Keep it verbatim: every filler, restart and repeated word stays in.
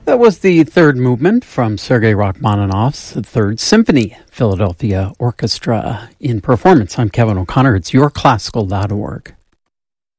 That was the third movement from Sergei Rachmaninoff's Third Symphony, Philadelphia Orchestra in performance. I'm Kevin O'Connor. It's your classical dot org.